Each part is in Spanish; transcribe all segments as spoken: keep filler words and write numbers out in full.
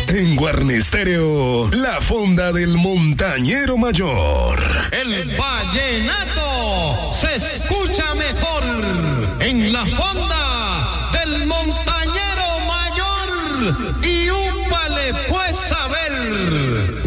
En Guarne Stereo, la fonda del montañero mayor. El vallenato se escucha mejor en la fonda del montañero mayor. Y úpale pues a ver.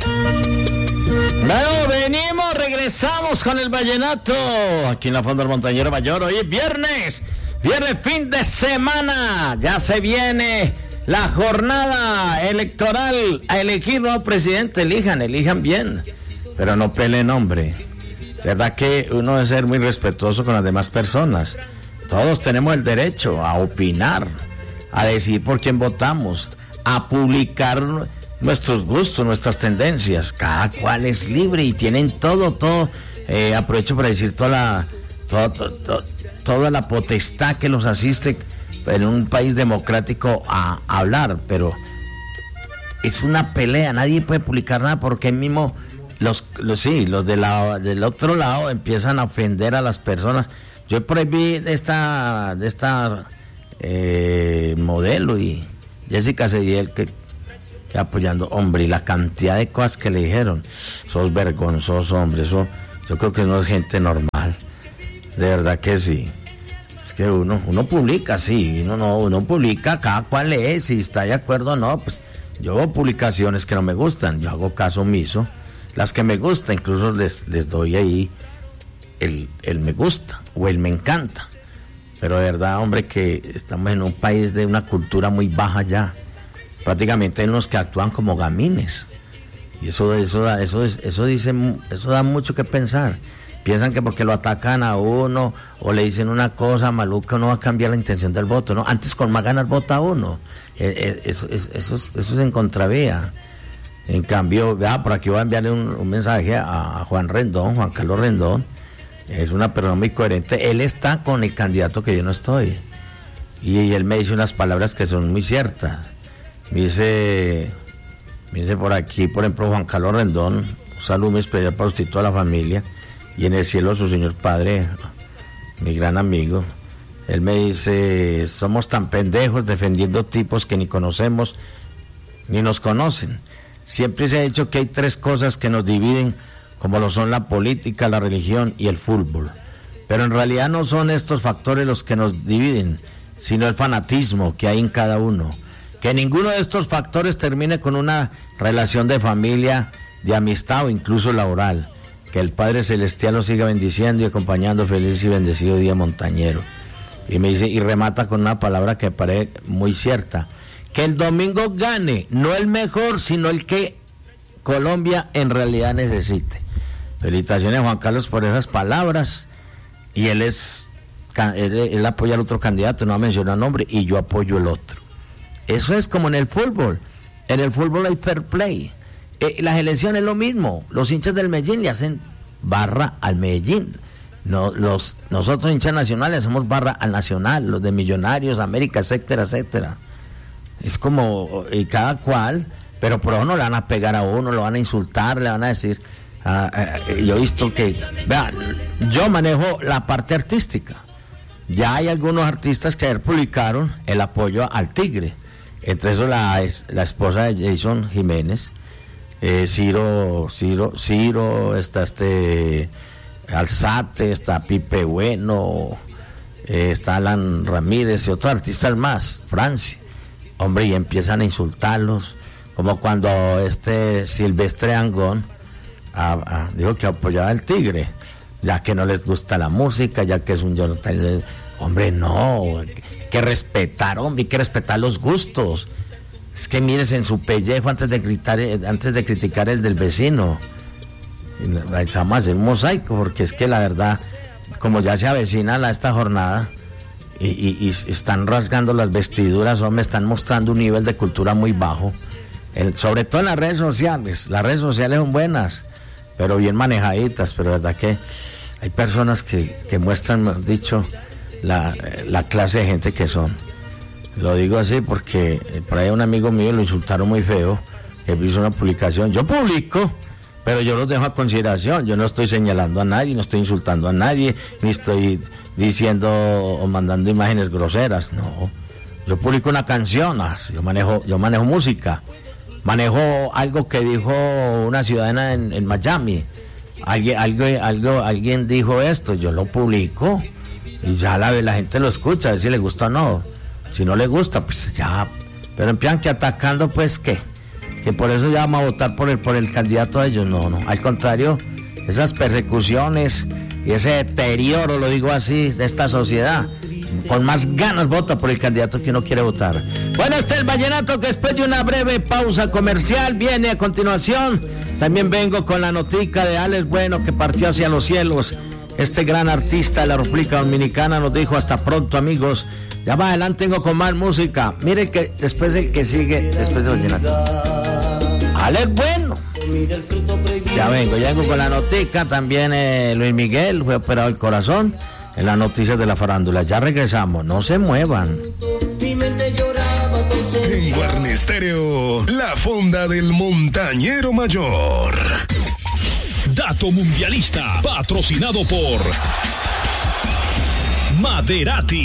Bueno, venimos, regresamos con el vallenato aquí en la fonda del montañero mayor. Hoy es viernes, viernes fin de semana, ya se viene la jornada electoral a elegir nuevo presidente. Elijan, elijan bien, pero no peleen, hombre. Verdad que uno debe ser muy respetuoso con las demás personas. Todos tenemos el derecho a opinar, a decidir por quién votamos, a publicar nuestros gustos, nuestras tendencias. Cada cual es libre y tienen todo, todo. Eh, aprovecho para decir toda la, toda, toda, toda la potestad que los asiste en un país democrático a, a hablar, pero es una pelea. Nadie puede publicar nada porque mismo los, los sí, los de la, del otro lado empiezan a ofender a las personas. Yo por ahí vi de esta, de esta eh, modelo y Jessica Cediel que apoyando, hombre, y la cantidad de cosas que le dijeron, sos vergonzoso, hombre, eso yo creo que no es gente normal, de verdad que sí. Es que uno, uno publica, sí, uno no, uno publica, cada cual lee, si está de acuerdo o no, pues yo hago publicaciones que no me gustan, yo hago caso omiso, las que me gustan, incluso les, les doy ahí el, el me gusta, o el me encanta, pero de verdad, hombre, que estamos en un país de una cultura muy baja ya. Prácticamente hay unos que actúan como gamines y eso eso da, eso eso dice eso da mucho que pensar. Piensan que porque lo atacan a uno o le dicen una cosa maluca no va a cambiar la intención del voto, no, antes con más ganas vota uno. Eh, eh, eso, eso, eso, es, eso es en contravía. En cambio, vea, por aquí voy a enviarle un, un mensaje a Juan Rendón, Juan Carlos Rendón, es una persona muy coherente. Él está con el candidato que yo no estoy y, y él me dice unas palabras que son muy ciertas. Me dice, me dice por aquí, por ejemplo, Juan Carlos Rendón, un saludo especial para usted y toda la familia, y en el cielo su señor padre, mi gran amigo. Él me dice, somos tan pendejos defendiendo tipos que ni conocemos ni nos conocen. Siempre se ha dicho que hay tres cosas que nos dividen, como lo son la política, la religión y el fútbol. Pero en realidad no son estos factores los que nos dividen, sino el fanatismo que hay en cada uno. Que ninguno de estos factores termine con una relación de familia, de amistad o incluso laboral. Que el Padre Celestial los siga bendiciendo y acompañando. Feliz y bendecido día montañero. Y me dice, y remata con una palabra que me parece muy cierta. Que el domingo gane, no el mejor, sino el que Colombia en realidad necesite. Felicitaciones a Juan Carlos por esas palabras. Y él es, él, él apoya al otro candidato, no ha mencionado nombre, y yo apoyo el otro. Eso es como en el fútbol. En el fútbol hay fair play. Eh, las elecciones es lo mismo. Los hinchas del Medellín le hacen barra al Medellín. No, los, nosotros hinchas nacionales hacemos barra al Nacional, los de Millonarios, América, etcétera, etcétera. Es como, y cada cual, pero por eso no le van a pegar a uno, lo van a insultar, le van a decir. Uh, uh, yo he visto que, vean, yo manejo la parte artística. Ya hay algunos artistas que ayer publicaron el apoyo al Tigre. Entre eso la, la esposa de Jason Jiménez, eh, Ciro, Ciro, Ciro, está este Alzate, está Pipe Bueno, eh, está Alan Ramírez y otros artistas más, Francia. Hombre, y empiezan a insultarlos, como cuando este Silvestre Angón a, a, dijo que apoyaba al Tigre, ya que no les gusta la música, ya que es un Jonathan. Hombre, no, que respetar, hombre, hay que respetar los gustos. Es que mires en su pellejo antes de gritar, antes de criticar el del vecino. Vamos a hacer un mosaico, porque es que la verdad, como ya se avecina la, esta jornada, y, y, y están rasgando las vestiduras, hombre, están mostrando un nivel de cultura muy bajo, el, sobre todo en las redes sociales. Las redes sociales son buenas, pero bien manejaditas, pero la verdad que hay personas que, que muestran, mejor dicho, La, la clase de gente que son. Lo digo así porque por ahí un amigo mío lo insultaron muy feo, que hizo una publicación. Yo publico, pero yo los dejo a consideración. Yo no estoy señalando a nadie, no estoy insultando a nadie, ni estoy diciendo o mandando imágenes groseras. No, yo publico una canción, yo manejo, yo manejo música, manejó algo que dijo una ciudadana en, en Miami. Alguien, algo, algo, alguien dijo esto, yo lo publico y ya la, la gente lo escucha, a ver si le gusta o no. Si no le gusta, pues ya. Pero empiezan que atacando, pues que, que por eso ya vamos a votar por el, por el candidato de ellos. No, no, al contrario, esas persecuciones y ese deterioro, lo digo así, de esta sociedad, con más ganas vota por el candidato que uno quiere votar. Bueno, este es el vallenato que después de una breve pausa comercial viene a continuación. También vengo con la notica de Alex Bueno, que partió hacia los cielos. Este gran artista de la República Dominicana nos dijo hasta pronto, amigos. Ya más adelante vengo con más música. Mire que después el que sigue, después de vallenato, Alex Bueno. Ya vengo, ya vengo con la notica. También eh, Luis Miguel fue operado el corazón en las noticias de la farándula. Ya regresamos, no se muevan. En Guarne Estéreo, la fonda del montañero mayor. Dato mundialista, patrocinado por Maserati.